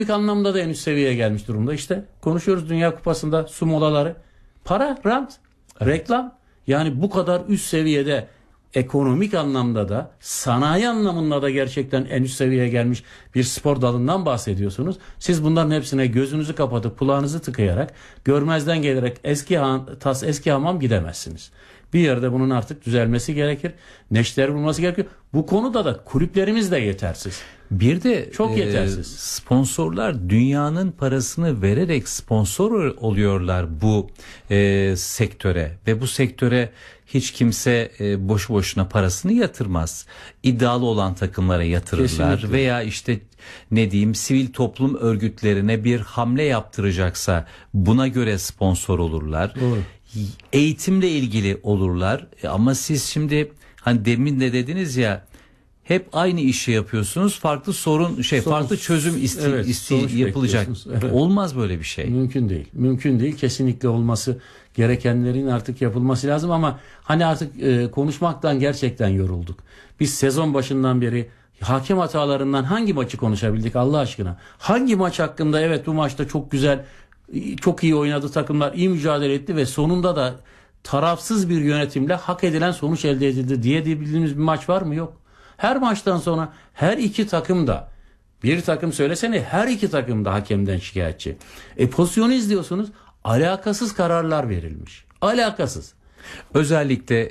anlamda da en üst seviyeye gelmiş durumda. İşte konuşuyoruz Dünya Kupası'nda su molaları. Para, rant, reklam. Yani bu kadar üst seviyede ekonomik anlamda da sanayi anlamında da gerçekten en üst seviyeye gelmiş bir spor dalından bahsediyorsunuz. Siz bunların hepsine gözünüzü kapatıp kulağınızı tıkayarak görmezden gelerek eski hamam gidemezsiniz. Bir yerde bunun artık düzelmesi gerekir. Neşter bulması gerekir. Bu konuda da kulüplerimiz de yetersiz. Bir de çok yetersiz. Sponsorlar dünyanın parasını vererek sponsor oluyorlar bu sektöre ve bu sektöre hiç kimse boşu boşuna parasını yatırmaz. İddialı olan takımlara yatırırlar. Kesinlikle. Veya işte ne diyeyim, sivil toplum örgütlerine bir hamle yaptıracaksa buna göre sponsor olurlar. Doğru. Eğitimle ilgili olurlar. Ama siz şimdi hani demin de dediniz ya, hep aynı işi yapıyorsunuz. Farklı farklı çözüm yapılacak. Evet. Olmaz böyle bir şey. Mümkün değil. Mümkün değil. Kesinlikle olması gerekenlerin artık yapılması lazım ama hani artık konuşmaktan gerçekten yorulduk. Biz sezon başından beri hakem hatalarından hangi maçı konuşabildik Allah aşkına? Hangi maç hakkında evet bu maçta çok güzel, çok iyi oynadı takımlar, iyi mücadele etti ve sonunda da tarafsız bir yönetimle hak edilen sonuç elde edildi diyebildiğimiz bir maç var mı? Yok. Her maçtan sonra her iki takım da, bir takım söylesene, her iki takım da hakemden şikayetçi. Pozisyonu izliyorsunuz, alakasız kararlar verilmiş. Alakasız. Özellikle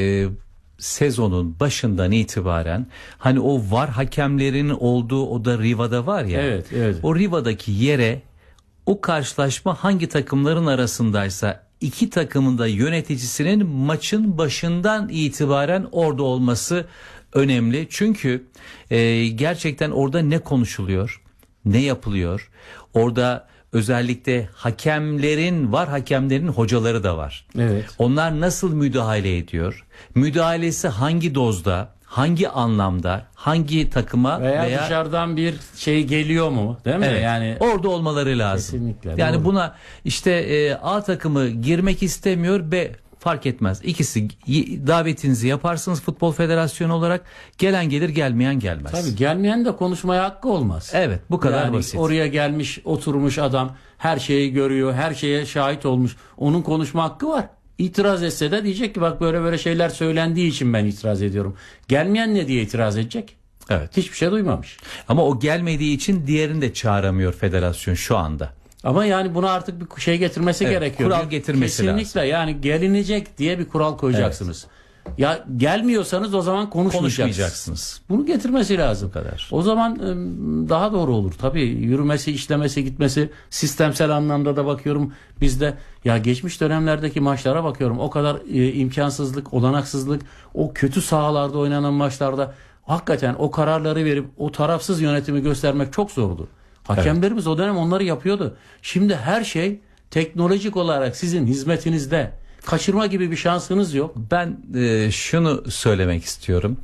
sezonun başından itibaren hani o VAR hakemlerin olduğu o da Riva'da var ya. Evet, evet. O Riva'daki yere o karşılaşma hangi takımların arasındaysa iki takımın da yöneticisinin maçın başından itibaren orada olması önemli. Çünkü gerçekten orada ne konuşuluyor, ne yapılıyor? Orada özellikle VAR hakemlerin hocaları da var. Evet. Onlar nasıl müdahale ediyor? Müdahalesi hangi dozda, hangi anlamda, hangi takıma veya dışarıdan bir şey geliyor mu? Değil mi? Evet, yani orada olmaları lazım. Kesinlikle. Yani doğru. buna işte A takımı girmek istemiyor, B fark etmez. İkisi davetinizi yaparsınız Futbol Federasyonu olarak. Gelen gelir, gelmeyen gelmez. Tabii gelmeyen de konuşmaya hakkı olmaz. Evet, bu kadar yani basit. Oraya gelmiş, oturmuş adam, her şeyi görüyor, her şeye şahit olmuş. Onun konuşma hakkı var. İtiraz etse de diyecek ki bak böyle böyle şeyler söylendiği için ben itiraz ediyorum. Gelmeyen ne diye itiraz edecek? Evet. Hiçbir şey duymamış. Ama o gelmediği için diğerini de çağıramıyor federasyon şu anda. Ama yani buna artık bir şey getirmesi gerekiyor. Kural getirmesi Kesinlikle lazım. Yani gelinecek diye bir kural koyacaksınız. Evet. Ya gelmiyorsanız o zaman konuşmayacaksınız. Bunu getirmesi lazım. Bu kadar. O zaman daha doğru olur. Tabii yürümesi, işlemesi, gitmesi, sistemsel anlamda da bakıyorum. Bizde ya geçmiş dönemlerdeki maçlara bakıyorum. O kadar imkansızlık, olanaksızlık, o kötü sahalarda oynanan maçlarda hakikaten o kararları verip o tarafsız yönetimi göstermek çok zordu. Hakemlerimiz o dönem onları yapıyordu. Şimdi her şey teknolojik olarak sizin hizmetinizde. Kaçırma gibi bir şansınız yok. Ben şunu söylemek istiyorum.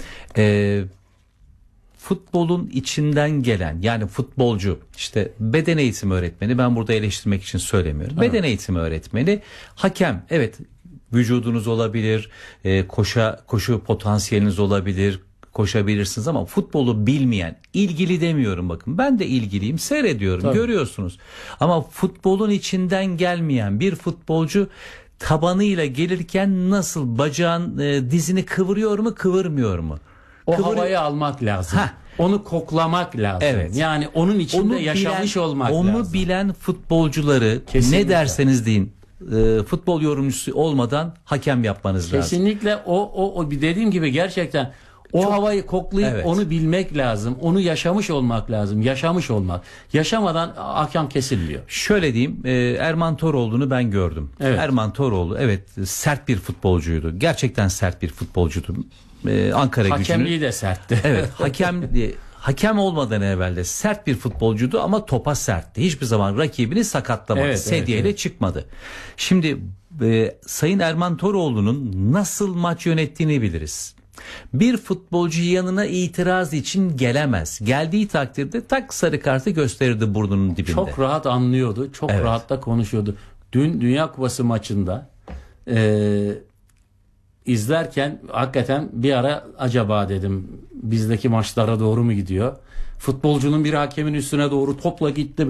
Futbolun içinden gelen, yani futbolcu, işte beden eğitimi öğretmeni, ben burada eleştirmek için söylemiyorum. Evet. Beden eğitimi öğretmeni, hakem, evet, vücudunuz olabilir, koşu potansiyeliniz olabilir, koşabilirsiniz ama futbolu bilmeyen, ilgili demiyorum bakın. Ben de ilgiliyim, seyrediyorum, tabii, görüyorsunuz. Ama futbolun içinden gelmeyen bir futbolcu tabanıyla gelirken nasıl bacağın dizini kıvırıyor mu, kıvırmıyor mu? Havayı almak lazım. Onu koklamak lazım. Evet. Yani onun içinde yaşamış olmak lazım. Onu bilen futbolcuları, kesinlikle, ne derseniz deyin, futbol yorumcusu olmadan hakem yapmanız lazım. Kesinlikle o dediğim gibi gerçekten o havayı koklayıp onu bilmek lazım. Onu yaşamış olmak lazım. Yaşamış olmak. Yaşamadan hakem kesilmiyor. Şöyle diyeyim, Erman Toroğlu'nu ben gördüm. Evet. Erman Toroğlu sert bir futbolcuydu. Gerçekten sert bir futbolcuydu. Ankara Gücü'nün. Hakemliği de sertti. Evet, hakem olmadan evvel de sert bir futbolcuydu ama topa sertti. Hiçbir zaman rakibini sakatlamadı. Sedyeyle çıkmadı. Şimdi Sayın Erman Toroğlu'nun nasıl maç yönettiğini biliriz. Bir futbolcu yanına itiraz için gelemez. Geldiği takdirde tak sarı kartı gösterirdi burnunun dibinde. Çok rahat anlıyordu. Çok rahat da konuşuyordu. Dün Dünya Kupası maçında izlerken hakikaten bir ara acaba dedim bizdeki maçlara doğru mu gidiyor? Futbolcunun bir hakemin üstüne doğru topla gitti.